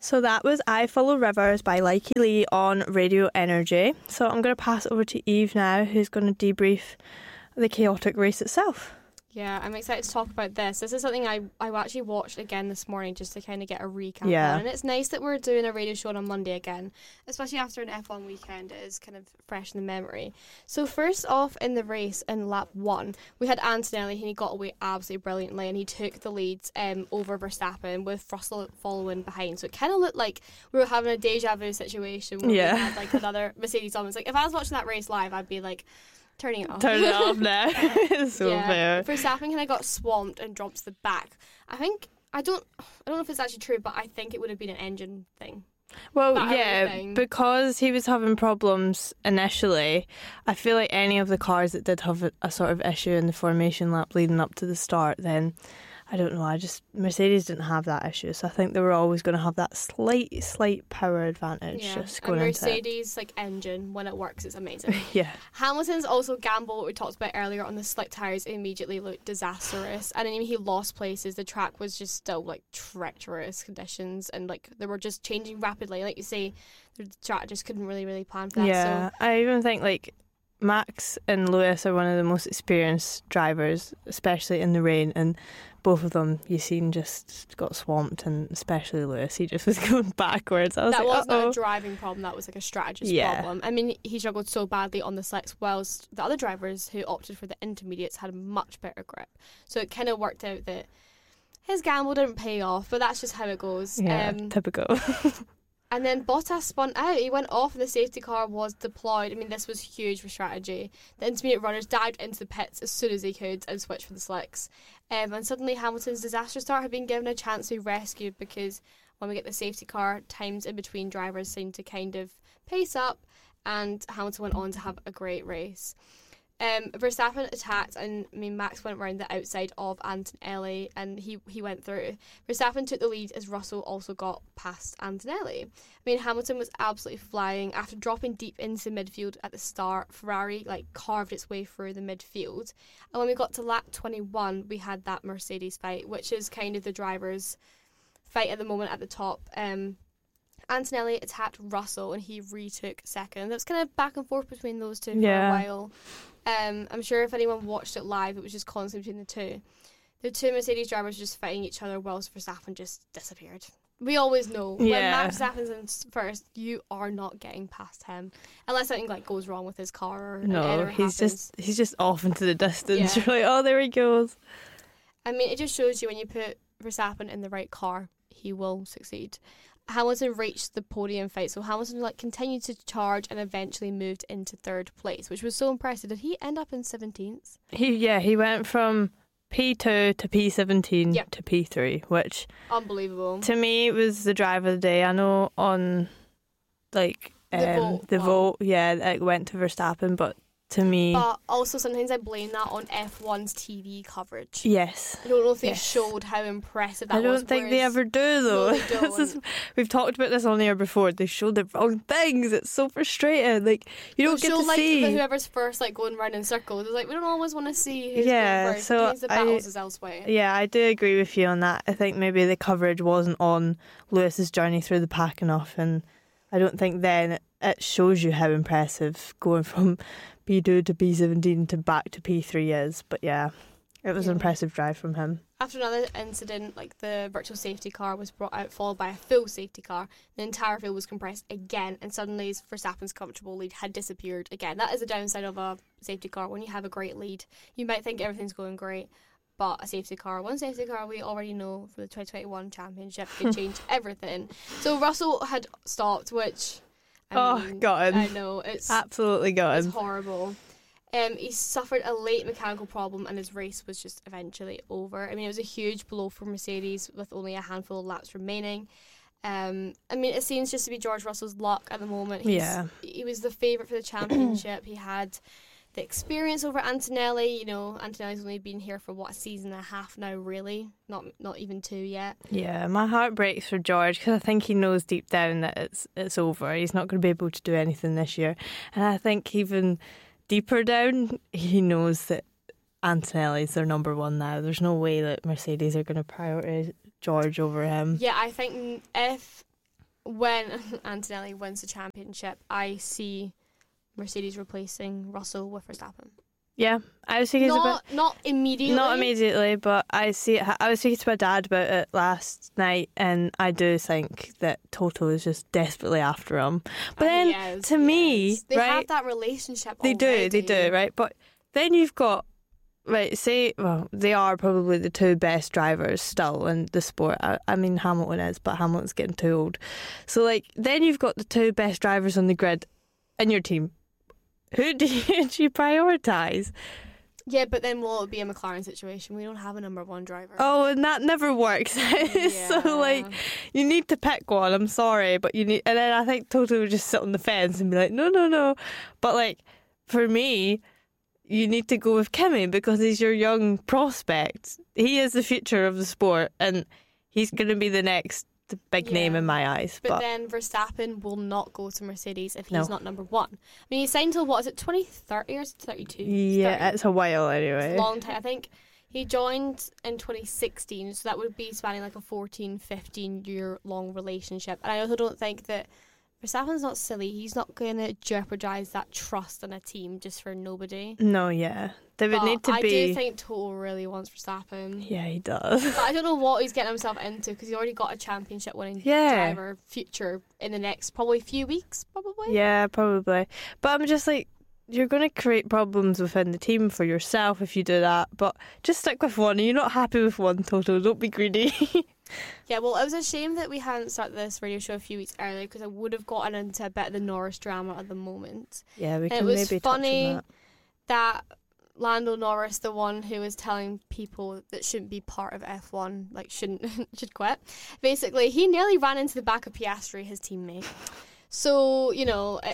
So that was I Follow Rivers by Likey Lee on Radio Energy. So I'm going to pass over to Eve now, who's going to debrief the chaotic race itself. Yeah, I'm excited to talk about this. This is something I actually watched again this morning just to kind of get a recap on. And it's nice that we're doing a radio show on a Monday again, especially after an F1 weekend. It is kind of fresh in the memory. So first off in the race in lap 1, we had Antonelli, and he got away absolutely brilliantly, and he took the lead over Verstappen with Russell following behind. So it kind of looked like we were having a deja vu situation where we had like another Mercedes on. It's like if I was watching that race live, I'd be like, turning it off. Turn it off now. It's so fair. Verstappen kind of got swamped and dropped to the back. I don't know if it's actually true, but I think it would have been an engine thing. Well, because he was having problems initially, I feel like any of the cars that did have a sort of issue in the formation lap leading up to the start, then I don't know, Mercedes didn't have that issue, so I think they were always going to have that slight power advantage just going into it. Mercedes engine, when it works, it's amazing. Hamilton's also gamble, what we talked about earlier on the slick tyres, immediately looked disastrous, and then he lost places. The track was just still treacherous conditions, and they were just changing rapidly. Like you say, the track just couldn't really plan for that. Yeah, so I even think Max and Lewis are one of the most experienced drivers, especially in the rain, and both of them, you seen, just got swamped, and especially Lewis, he just was going backwards. That wasn't a driving problem, that was a strategist problem. I mean, he struggled so badly on the slicks, whilst the other drivers who opted for the intermediates had a much better grip. So it kind of worked out that his gamble didn't pay off, but that's just how it goes. Yeah, typical. And then Bottas spun out. He went off and the safety car was deployed. I mean, this was huge for strategy. The intermediate runners dived into the pits as soon as they could and switched for the slicks. And suddenly Hamilton's disaster start had been given a chance to be rescued, because when we get the safety car, times in between drivers seemed to kind of pace up, and Hamilton went on to have a great race. Verstappen attacked, and Max went around the outside of Antonelli, and he went through. Verstappen took the lead as Russell also got past Antonelli. Hamilton was absolutely flying. After dropping deep into midfield at the start, Ferrari carved its way through the midfield. And when we got to lap 21, we had that Mercedes fight, which is kind of the drivers' fight at the moment at the top. Antonelli attacked Russell and he retook second. It was kind of back and forth between those two for a while. I'm sure if anyone watched it live, it was just constant between the two. The two Mercedes drivers were just fighting each other whilst Verstappen just disappeared. We always know when Max Verstappen's in first, you are not getting past him unless something goes wrong with his car. Or he's just off into the distance. You're like, oh, there he goes. It just shows you when you put Verstappen in the right car, he will succeed. Hamilton reached the podium fight, so Hamilton continued to charge and eventually moved into third place, which was so impressive. Did he end up in 17th? He went from P2 to P17 to P3, which unbelievable. To me was the drive of the day. I know on the vote, it went to Verstappen, but to me... But also sometimes I blame that on F1's TV coverage. Yes. I don't know if they showed how impressive that was. I don't think they ever do, though. No, they don't. We've talked about this on air before. They showed the wrong things. It's so frustrating. You don't get to see... whoever's first, going round in circles. It's we don't always want to see who's going first. So the battles is elsewhere. Yeah, I do agree with you on that. I think maybe the coverage wasn't on Lewis's journey through the pack enough, and I don't think then it shows you how impressive going from P2 to P17 to back to P3 is. But it was an impressive drive from him. After another incident, the virtual safety car was brought out, followed by a full safety car. The entire field was compressed again, and suddenly Verstappen's comfortable lead had disappeared again. That is the downside of a safety car. When you have a great lead, you might think everything's going great, but one safety car we already know for the 2021 championship could change everything. So Russell had stopped, which... got him. I know, it's absolutely got him. It's horrible. He suffered a late mechanical problem and his race was just eventually over. It was a huge blow for Mercedes with only a handful of laps remaining. It seems just to be George Russell's luck at the moment. He was the favourite for the championship. He had the experience over Antonelli. Antonelli's only been here for a season and a half now, really. Not even 2 yet. Yeah, my heart breaks for George because I think he knows deep down that it's over. He's not going to be able to do anything this year. And I think even deeper down, he knows that Antonelli's their number one now. There's no way that Mercedes are going to prioritise George over him. Yeah, I think if when Antonelli wins the championship, I see Mercedes replacing Russell with Verstappen. Yeah, I was thinking not immediately. Not immediately, but I see it. I was speaking to my dad about it last night, and I do think that Toto is just desperately after him. But then, to me, they right, have that relationship. They do, right? But then you've got, right, they are probably the two best drivers still in the sport. I mean, Hamilton is, but Hamilton's getting too old. So, like, then you've got the two best drivers on the grid in your team. Who do you prioritise? Yeah, but then will it be a McLaren situation? We don't have a number one driver. Oh, and that never works. So, like, you need to pick one. I'm sorry, but you need... And then I think Toto would just sit on the fence and be like, no. But, like, for me, you need to go with Kimi because he's your young prospect. He is the future of the sport, and he's going to be the next big name in my eyes. But then Verstappen will not go to Mercedes if he's not number one. I mean, he signed till, what is it, 2030 or 32? Yeah, 30. It's a while anyway. It's a long time. I think he joined in 2016, so that would be spanning like a 14, 15-year long relationship. And I also don't think that Verstappen's not silly. He's not going to jeopardise that trust in a team just for nobody. No, yeah. There would need to be... I do think Toto really wants Verstappen. Yeah, he does. But I don't know what he's getting himself into because he's already got a championship winning driver future in the next probably few weeks, probably. Yeah, probably. But I'm just like, you're going to create problems within the team for yourself if you do that. But just stick with one. You're not happy with one, Toto. Don't be greedy. Yeah, well, it was a shame that we hadn't started this radio show a few weeks earlier because I would have gotten into a bit of the Norris drama at the moment. Yeah, we can maybe touch on that. It was funny that Lando Norris, the one who was telling people that shouldn't be part of F1, like should quit, basically, he nearly ran into the back of Piastri, his teammate. So, you know,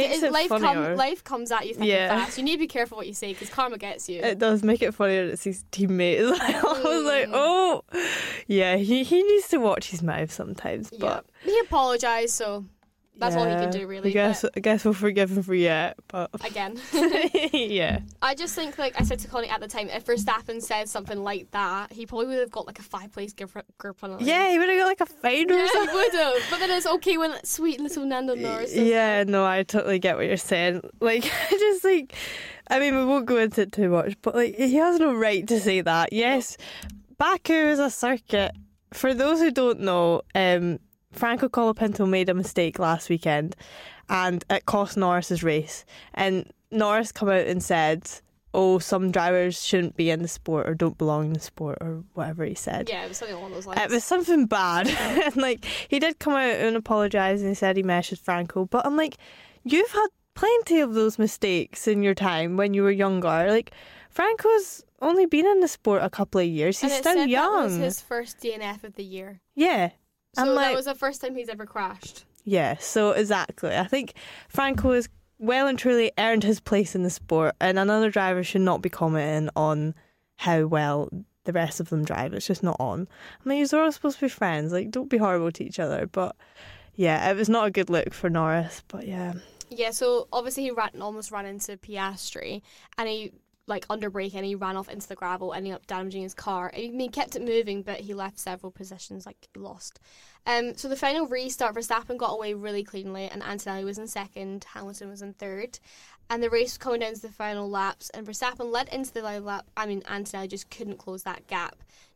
life comes at you thick and fast. You need to be careful what you say because karma gets you. It does make it funnier that it's his teammate as well. I was like, oh, yeah, he needs to watch his mouth sometimes. But he apologised, so that's all he can do, really. I guess we'll forgive him for but again. Yeah. I just think, like I said to Connie at the time, if Verstappen said something like that, he probably would have got like a 5-place group penalty. Yeah, he would have got like a fine or something. He would have. But then it's okay when it's sweet little Lando Norris. Yeah, no, I totally get what you're saying. Like, I just think, I mean, we won't go into it too much, but like, he has no right to say that. Yes, Baku is a circuit. For those who don't know, Franco Colapinto made a mistake last weekend and it cost Norris his race. And Norris come out and said, oh, some drivers shouldn't be in the sport or don't belong in the sport or whatever he said. Yeah, it was something along those lines. It was something bad. And like, he did come out and apologise and he said he meshed with Franco. But I'm like, you've had plenty of those mistakes in your time when you were younger. Like, Franco's only been in the sport a couple of years. He's still young. That was his first DNF of the year. Yeah. So that was the first time he's ever crashed. Yeah, so exactly. I think Franco has well and truly earned his place in the sport, and another driver should not be commenting on how well the rest of them drive. It's just not on. I mean, you're all supposed to be friends. Like, don't be horrible to each other. But yeah, it was not a good look for Norris. But yeah. Yeah, so obviously he almost ran into Piastri, and he under braking, and he ran off into the gravel, ending up damaging his car. I mean, he kept it moving, but he left several positions, he lost. So the final restart, Verstappen got away really cleanly, and Antonelli was in second, Hamilton was in third. And the race was coming down to the final laps, and Verstappen led into the final lap. I mean, Antonelli just couldn't close that gap.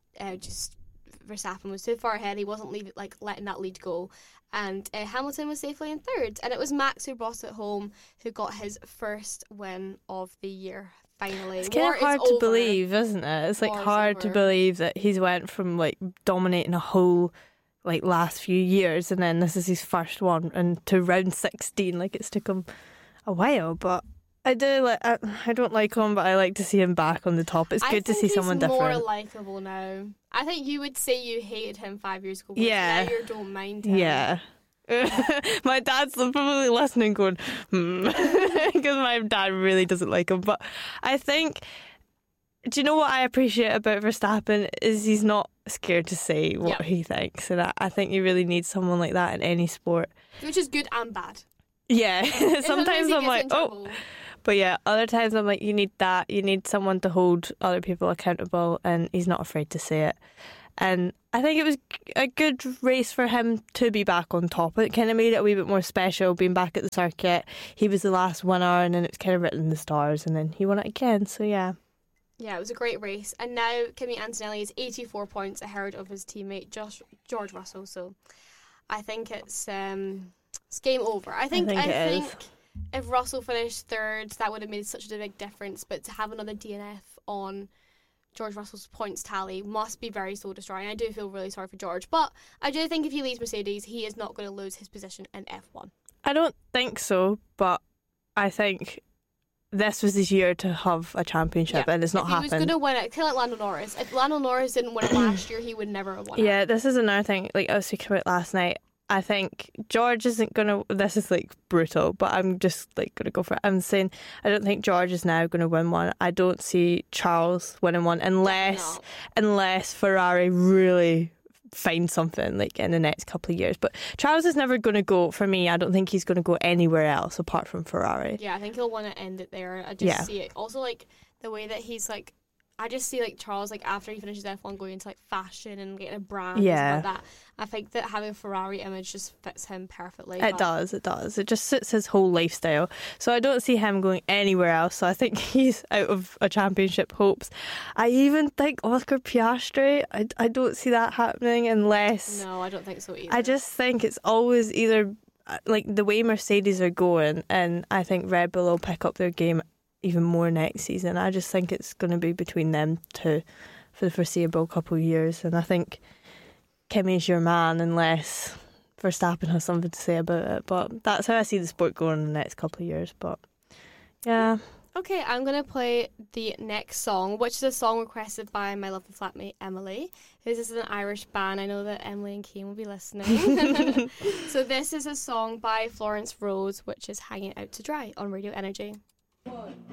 Verstappen was too far ahead. He wasn't letting that lead go. And Hamilton was safely in third. And it was Max who brought it home, who got his first win of the year. Finally. It's kind of hard to believe, isn't it? It's hard to believe that he's went from dominating a whole last few years and then this is his first one and to round 16. It's took him a while, but I don't like him, but I like to see him back on the top. It's good to see someone different. He's more likeable now. I think you would say you hated him 5 years ago, but now you don't mind him. Yeah. My dad's probably listening going, because my dad really doesn't like him. But I think, do you know what I appreciate about Verstappen is he's not scared to say what he thinks. And I think you really need someone like that in any sport. Which is good and bad. Yeah. Sometimes I'm like, oh. But yeah, other times I'm like, you need that. You need someone to hold other people accountable, and he's not afraid to say it. And I think it was a good race for him to be back on top. It kind of made it a wee bit more special, being back at the circuit. He was the last winner, and then it was kind of written in the stars, and then he won it again. So, yeah. Yeah, it was a great race. And now Kimi Antonelli is 84 points ahead of his teammate George Russell. So I think it's game over. I think if Russell finished third, that would have made such a big difference. But to have another DNF on George Russell's points tally must be very soul destroying. I do feel really sorry for George. But I do think if he leaves Mercedes, he is not going to lose his position in F1. I don't think so, but I think this was his year to have a championship, and it's not happened. He was going to win it, kind of like Lando Norris. If Lando Norris didn't win it last year, he would never have won it. Yeah, this is another thing, like I was speaking about last night. I think George isn't going to... This is, like, brutal, but I'm just, like, going to go for it. I'm saying I don't think George is now going to win one. I don't see Charles winning one unless Ferrari really find something, like, in the next couple of years. But Charles is never going to go, for me, I don't think he's going to go anywhere else apart from Ferrari. Yeah, I think he'll want to end it there. I just see it. Also, like, the way that he's, like, I just see, like, Charles, like, after he finishes F1 going into, like, fashion and getting a brand and stuff like that. I think that having a Ferrari image just fits him perfectly. It does. It just suits his whole lifestyle. So I don't see him going anywhere else. So I think he's out of a championship hopes. I even think Oscar Piastri, I don't see that happening unless... No, I don't think so either. I just think it's always either, like, the way Mercedes are going, and I think Red Bull will pick up their game even more next season. I just think it's going to be between them two for the foreseeable couple of years, and I think Kimi's your man unless Verstappen has something to say about it. But that's how I see the sport going in the next couple of years. But yeah. Okay, I'm going to play the next song, which is a song requested by my lovely flatmate Emily, who's this is an Irish band. I know that Emily and Kane will be listening. So this is a song by Florence Rose, which is Hanging Out to Dry on Radio Energy.